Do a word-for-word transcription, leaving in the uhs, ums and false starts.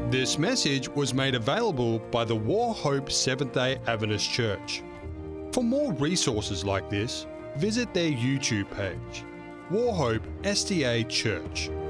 This message was made available by the War Hope Seventh-day Adventist Church. For more resources like this, visit their YouTube page, War Hope S D A Church.